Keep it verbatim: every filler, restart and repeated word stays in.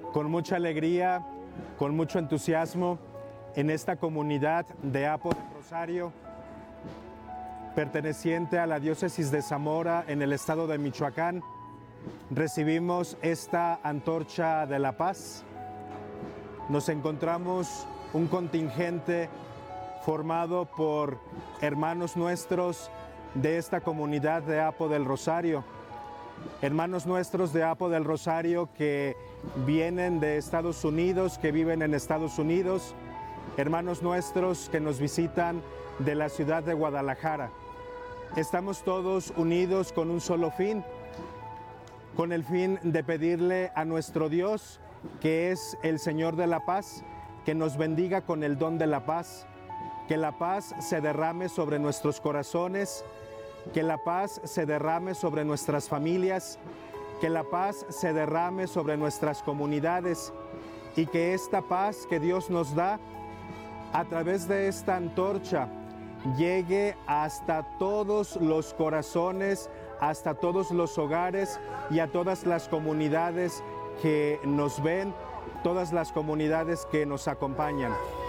con mucha alegría, con mucho entusiasmo, en esta comunidad de Apo del Rosario, perteneciente a la diócesis de Zamora en el estado de Michoacán, recibimos esta antorcha de la paz. Nos encontramos un contingente formado por hermanos nuestros de esta comunidad de Apo del Rosario, hermanos nuestros de Apo del Rosario que vienen de Estados Unidos, que viven en Estados Unidos, hermanos nuestros que nos visitan de la ciudad de Guadalajara. Estamos todos unidos con un solo fin, con el fin de pedirle a nuestro Dios, que es el Señor de la paz, que nos bendiga con el don de la paz, que la paz se derrame sobre nuestros corazones, que la paz se derrame sobre nuestras familias, que la paz se derrame sobre nuestras comunidades y que esta paz que Dios nos da a través de esta antorcha llegue hasta todos los corazones, hasta todos los hogares y a todas las comunidades que nos ven, todas las comunidades que nos acompañan.